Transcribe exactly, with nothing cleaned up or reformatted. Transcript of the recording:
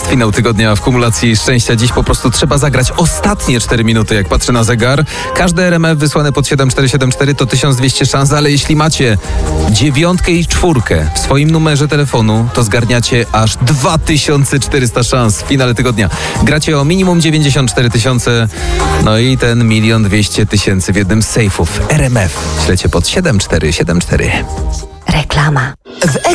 jest finał tygodnia w kumulacji szczęścia. Dziś po prostu trzeba zagrać ostatnie cztery minuty, jak patrzę na zegar. Każde R M F wysłane pod siedem cztery siedem cztery to tysiąc dwieście szans, ale jeśli macie dziewiątkę i czwórkę w swoim numerze telefonu, to zgarniacie aż dwa tysiące czterysta szans w finale tygodnia. Gracie o minimum dziewięćdziesiąt cztery tysiące, no i ten milion dwieście tysięcy w jednym z sejfów R M F. Ślecie pod siedem cztery siedem cztery. Reklama. W